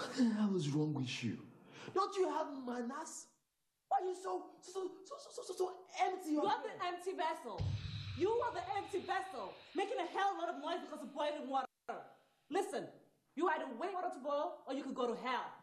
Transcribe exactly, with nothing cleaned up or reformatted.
What the hell is wrong with you? Don't you have manners? Why are you so so so so so so, so empty? You are the empty vessel. You are the empty vessel, making a hell of a lot of noise because of boiling water. Listen, you either wait water to boil or you could go to hell.